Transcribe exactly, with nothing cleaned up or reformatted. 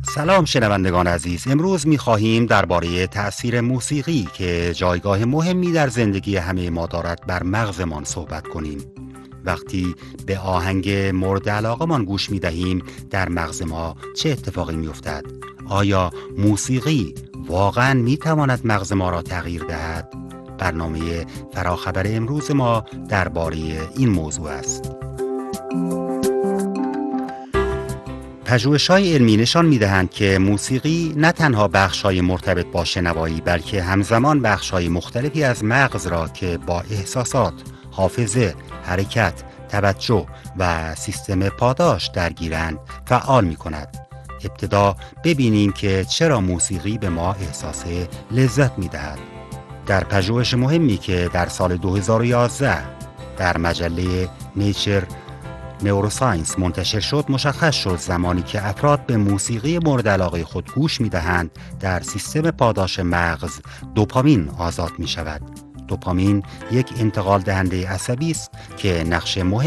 سلام شنوندگان عزیز، امروز می‌خواهیم درباره تأثیر موسیقی که جایگاه مهمی در زندگی همه ما دارد بر مغزمان صحبت کنیم. وقتی به آهنگ مورد علاقه‌مان گوش می‌دهیم، در مغز ما چه اتفاقی می‌افتد؟ آیا موسیقی واقعاً می‌تواند مغز ما را تغییر دهد؟ برنامه فراخبر امروز ما درباره این موضوع است. پژوهش‌های علمی نشان می‌دهند که موسیقی نه تنها بخش‌های مرتبط با شنوایی، بلکه همزمان بخش‌های مختلفی از مغز را که با احساسات، حافظه، حرکت، توجه و سیستم پاداش درگیرند فعال می‌کند. ابتدا ببینیم که چرا موسیقی به ما احساس لذت می‌دهد. در پژوهش مهمی که در سال دو هزار و یازده در مجله نیچر نوروساینس منتشر شد، مشخص شد زمانی که افراد به موسیقی مورد علاقه خود گوش می‌دهند، در سیستم پاداش مغز دوپامین آزاد می‌شود. دوپامین یک انتقال دهنده عصبی است که نقش مهم